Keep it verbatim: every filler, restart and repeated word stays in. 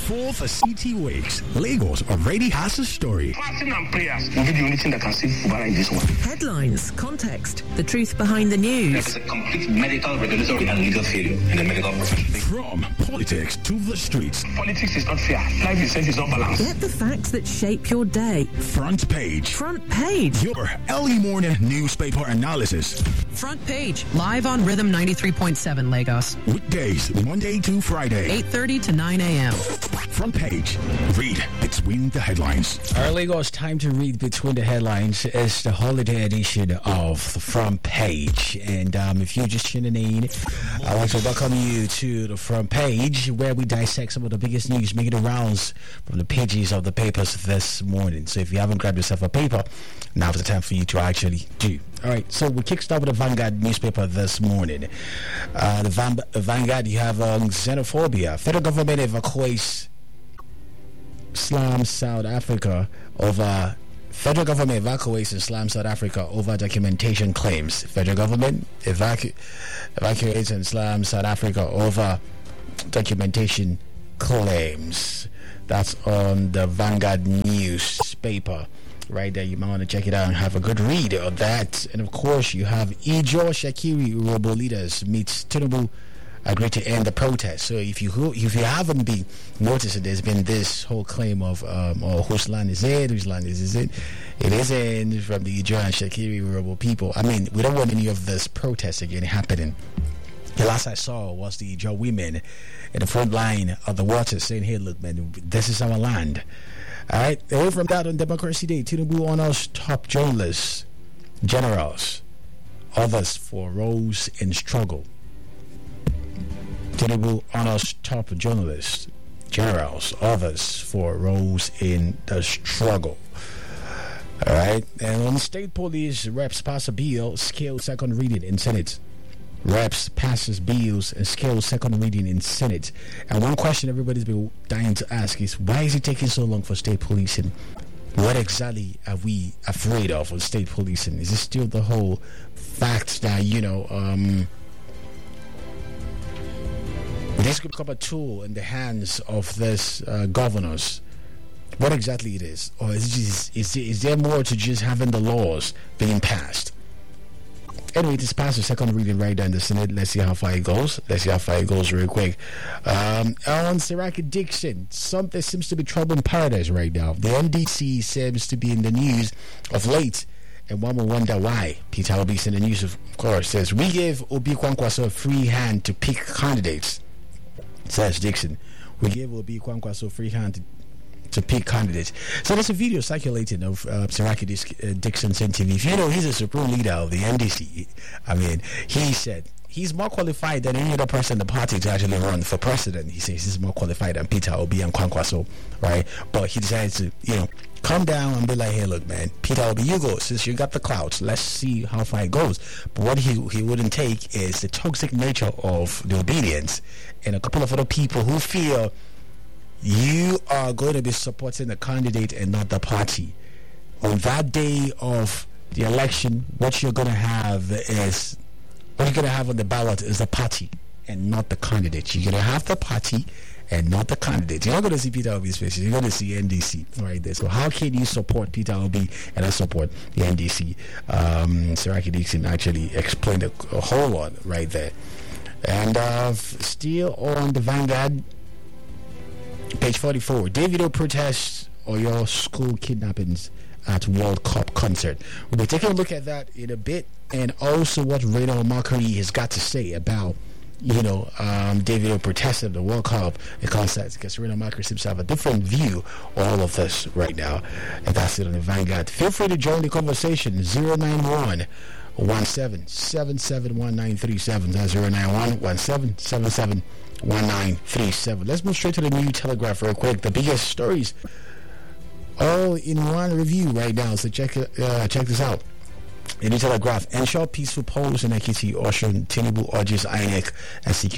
Before the city wakes, Lagos already has a story. Fasting and prayers will be the only thing that can save Fubara in this one. Headlines, context, the truth behind the news. There's a complete medical, regulatory, and legal failure in the medical profession. From politics to the streets. Politics is not fair. Life itself is not balanced. Get the facts that shape your day. Front page. Front page. Your early morning newspaper analysis. Front page, live on Rhythm ninety-three point seven Lagos. Weekdays, Monday to Friday. eight thirty to nine a.m. Front page. Read between the headlines. Our Lagos time to read between the headlines is the holiday edition of the Front Page. And um, if you're just tuning in, I want to welcome you to the Front Page, where we dissect some of the biggest news making the rounds from the pages of the papers this morning. So if you haven't grabbed yourself a paper, now's the time for you to actually do. All right, so we kickstart with the Vanguard newspaper this morning. Uh, the Van- Vanguard, you have um, xenophobia. Federal government evacuates Islam South Africa over. Federal government evacuates Islam South Africa over documentation claims. Federal government evacu- evacuates Islam South Africa over documentation claims. That's on the Vanguard newspaper. Right there, you might want to check it out and have a good read of that. And of course, you have Ijo Shakiri Robo leaders meets Tinubu, agree to end the protest. So if you if you haven't been noticing, there's been this whole claim of um, oh, whose land is it? Whose land is it? It isn't from the Ijo and Shakiri Robo people. I mean, we don't want any of this protest again happening. The last I saw was the Ijo women in the front line of the water saying, "Hey, look, man, this is our land." All right, away from that, on Democracy Day, Tinubu honors top journalists, generals, others for roles in struggle. Tinubu honors top journalists, generals, others for roles in the struggle. All right, and on state police, reps pass a bill, scale second reading in Senate. Reps passes bills and scales second reading in Senate. And one question everybody's been dying to ask is, why is it taking so long for state policing? What exactly are we afraid of with state policing? Is it still the whole fact that, you know, um, this could become a tool in the hands of these uh, governors? What exactly it is? Or is, it just, is, is there more to just having the laws being passed? Anyway, it is past the second reading right there in the Senate. Let's see how far it goes. Let's see how far it goes real quick. Um, on Siraki Dixon, something seems to be trouble in paradise right now. The N D C seems to be in the news of late, and one will wonder why. Peter Obi's in the news, of course, says, we gave Obi Kwankwaso a free hand to pick candidates, says Dixon. We gave Obi Kwankwaso a free hand to to pick candidates. So there's a video circulating of uh, Siraki uh, Dixon's interview. If you know, he's a supreme leader of the N D C. I mean, he said he's more qualified than any other person in the party to actually run for president. He says he's more qualified than Peter Obi and Kwankwaso, right? But he decides to, you know, come down and be like, hey, look, man, Peter Obi, you go. Since you got the clouds, let's see how far it goes. But what he, he wouldn't take is the toxic nature of the obedience and a couple of other people who feel you are going to be supporting the candidate and not the party. On that day of the election, what you're going to have is, what you're going to have on the ballot is the party and not the candidate. You're going to have the party and not the candidate. You're not going to see Peter Obi's face. You're going to see N D C right there. So how can you support Peter Obi and not support the N D C? Um, Siraki Dixon actually explained a, a whole lot right there. And uh, still on the Vanguard, page forty-four, Davido protests Oyo school kidnappings at World Cup concert. We'll be taking a look at that in a bit, and also what Reno Markery has got to say about, you know, um, Davido protesting the World Cup concert, because Reno Markery seems to have a different view on all of this right now. And that's it on the Vanguard. Feel free to join the conversation. zero nine one one seven seven seven one nine three seven. That's zero nine one one seven seven seven one nine three seven. Let's move straight to the New Telegraph real quick. The biggest stories all in one review right now. So check uh, check this out. The New Telegraph: ensure peaceful polls in Ekiti, Osun. Tinubu urges I N E C and security